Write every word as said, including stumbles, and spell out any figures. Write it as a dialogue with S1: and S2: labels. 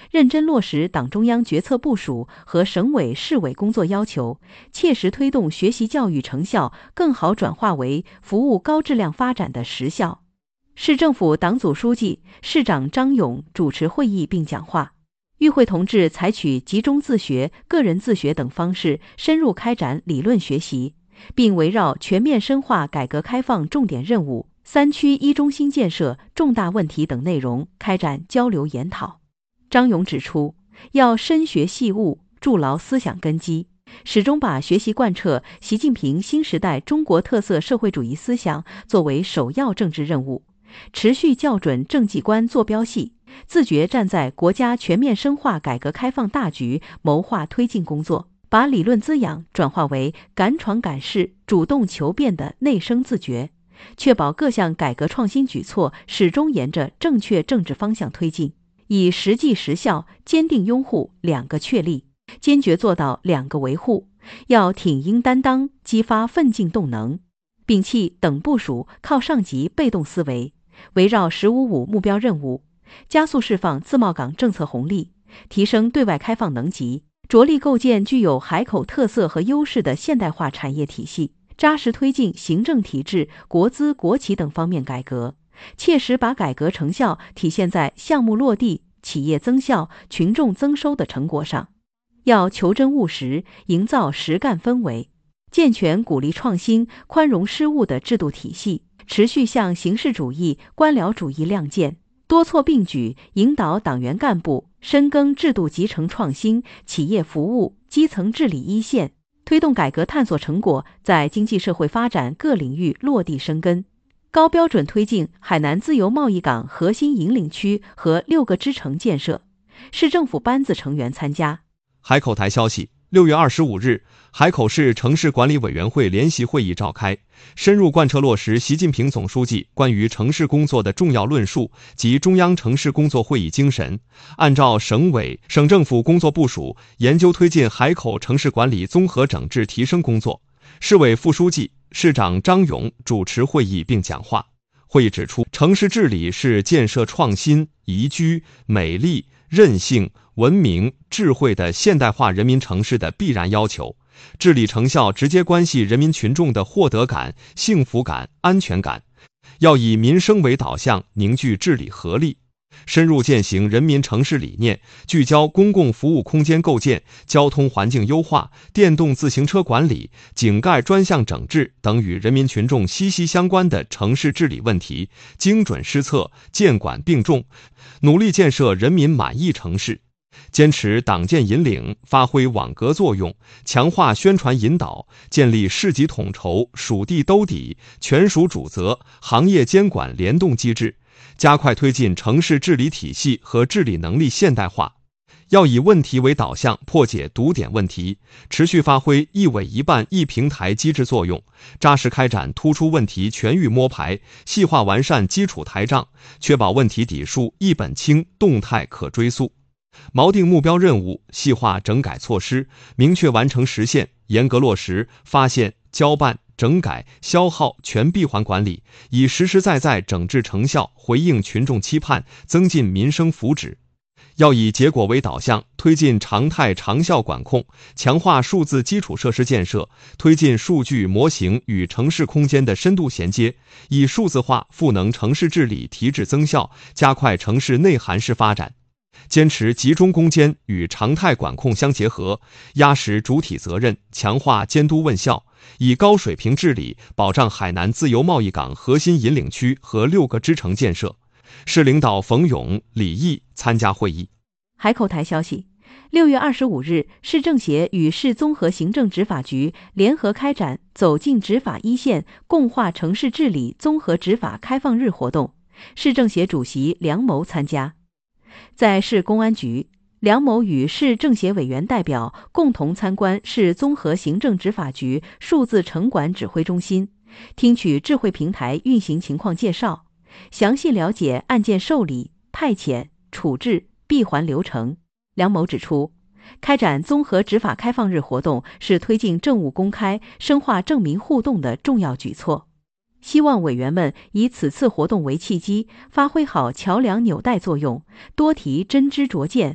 S1: 认真落实党中央决策部署和省委市委工作要求，切实推动学习教育成效更好转化为服务高质量发展的实效。市政府党组书记、市长张勇主持会议并讲话。与会同志采取集中自学、个人自学等方式深入开展理论学习，并围绕全面深化改革开放重点任务、三区一中心建设重大问题等内容开展交流研讨。张勇指出，要深学细悟，筑牢思想根基，始终把学习贯彻习近平新时代中国特色社会主义思想作为首要政治任务，持续校准政绩观坐标系，自觉站在国家全面深化改革开放大局谋划推进工作，把理论滋养转化为敢闯敢试、主动求变的内生自觉，确保各项改革创新举措始终沿着正确政治方向推进，以实际实效坚定拥护两个确立，坚决做到两个维护，要挺膺担当，激发奋进动能，摒弃等部署靠上级被动思维，围绕“十五五”目标任务，加速释放自贸港政策红利，提升对外开放能级，着力构建具有海口特色和优势的现代化产业体系，扎实推进行政体制、国资国企等方面改革，切实把改革成效体现在项目落地、企业增效、群众增收的成果上。要求真务实，营造实干氛围，健全鼓励创新、宽容失误的制度体系，持续向形式主义、官僚主义亮剑，多措并举，引导党员干部深耕制度集成创新、企业服务、基层治理一线，推动改革探索成果在经济社会发展各领域落地生根，高标准推进海南自由贸易港核心引领区和六个支城建设。市政府班子成员参加。
S2: 海口台消息，六月二十五日，海口市城市管理委员会联席会议召开，深入贯彻落实习近平总书记关于城市工作的重要论述及中央城市工作会议精神，按照省委、省政府工作部署，研究推进海口城市管理综合整治提升工作。市委副书记、市长张勇主持会议并讲话。会议指出，城市治理是建设创新、宜居、美丽、韧性、文明、智慧的现代化人民城市的必然要求，治理成效直接关系人民群众的获得感、幸福感、安全感，要以民生为导向，凝聚治理合力，深入践行人民城市理念，聚焦公共服务空间构建、交通环境优化、电动自行车管理、井盖专项整治等与人民群众息息相关的城市治理问题，精准施策，监管并重，努力建设人民满意城市。坚持党建引领，发挥网格作用，强化宣传引导，建立市级统筹、属地兜底、全属主责、行业监管联动机制，加快推进城市治理体系和治理能力现代化。要以问题为导向，破解堵点问题，持续发挥一委一办一平台机制作用，扎实开展突出问题全域摸排，细化完善基础台账，确保问题底数一本清，动态可追溯。锚定目标任务，细化整改措施，明确完成实现，严格落实发现、交办、整改、消耗全闭环管理，以实实在在整治成效回应群众期盼，增进民生福祉。要以结果为导向，推进常态长效管控，强化数字基础设施建设，推进数据模型与城市空间的深度衔接，以数字化赋能城市治理提质增效，加快城市内涵式发展。坚持集中攻坚与常态管控相结合，压实主体责任，强化监督问效，以高水平治理保障海南自由贸易港核心引领区和六个支城建设。市领导冯勇、李毅参加会议。
S1: 海口台消息，六月二十五日，市政协与市综合行政执法局联合开展走进执法一线，共话城市治理综合执法开放日活动，市政协主席梁谋参加。在市公安局，梁某与市政协委员代表共同参观市综合行政执法局数字城管指挥中心，听取智慧平台运行情况介绍，详细了解案件受理、派遣、处置、闭环流程。梁某指出，开展综合执法开放日活动是推进政务公开、深化政民互动的重要举措。希望委员们以此次活动为契机，发挥好桥梁纽带作用，多提真知灼见，